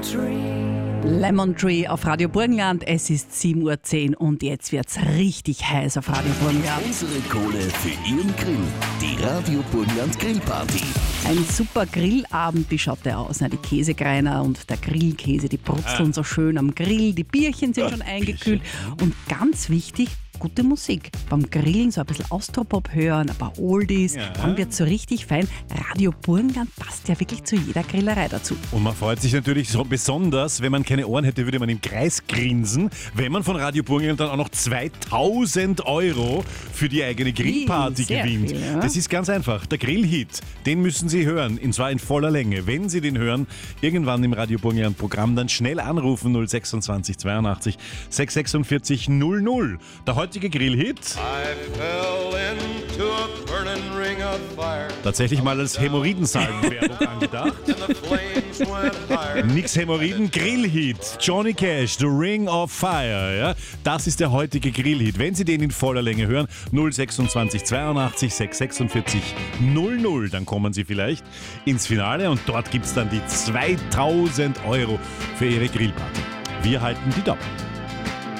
Lemon Tree auf Radio Burgenland. Es ist 7:10 Uhr und jetzt wird's richtig heiß auf Radio Burgenland. Unsere Kohle für Ihren Grill. Die Radio Burgenland Grillparty. Ein super Grillabend, wie schaut der aus? Die Käsekreiner und der Grillkäse, die brutzeln so schön am Grill. Die Bierchen sind schon eingekühlt. Und ganz wichtig, gute Musik. Beim Grillen so ein bisschen Austropop hören, ein paar Oldies, dann wird so richtig fein. Radio Burgenland passt ja wirklich zu jeder Grillerei dazu. Und man freut sich natürlich so besonders, wenn man keine Ohren hätte, würde man im Kreis grinsen, wenn man von Radio Burgenland dann auch noch 2.000 € für die eigene Grillparty gewinnt. Viel, ja? Das ist ganz einfach. Der Grillhit, den müssen Sie hören, und zwar in voller Länge. Wenn Sie den hören, irgendwann im Radio Burgenland Programm, dann schnell anrufen 026 82 646 00. Der heutige Grillhit. Tatsächlich mal als Hämorrhoidensalbenwerbung angedacht. Nix Hämorrhoiden, Grillhit. Johnny Cash, The Ring of Fire. Ja? Das ist der heutige Grillhit. Wenn Sie den in voller Länge hören, 026 82 646 00, dann kommen Sie vielleicht ins Finale und dort gibt es dann die 2.000 € für Ihre Grillparty. Wir halten die Daumen.